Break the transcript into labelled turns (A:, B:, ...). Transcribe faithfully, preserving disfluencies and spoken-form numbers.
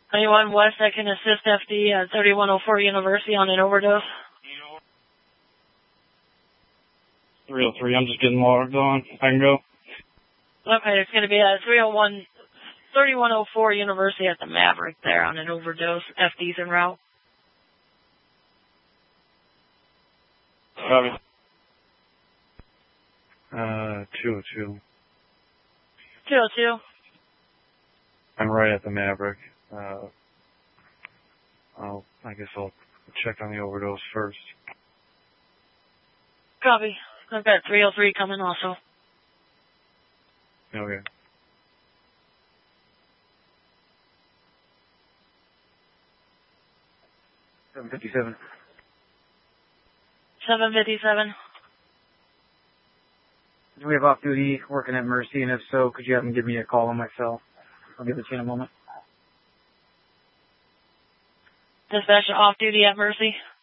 A: Anyone west that can assist F D at thirty-one oh four University on an overdose?
B: three oh three, I'm just getting logged on. I can go.
A: Okay, it's going to be at three oh one, thirty-one oh four University at the Maverick there on an overdose. F D's en route.
B: Copy. Uh, two oh two.
A: two oh two.
B: I'm right at the Maverick. Uh, I'll, I guess I'll check on the overdose first.
A: Copy. I've got three oh three coming also.
B: Okay. seven fifty-seven.
A: seven fifty-seven.
C: Do we have off-duty working at Mercy? And if so, could you have them give me a call on my cell? I'll give it to you in a moment.
A: Dispatch off duty at Mercy.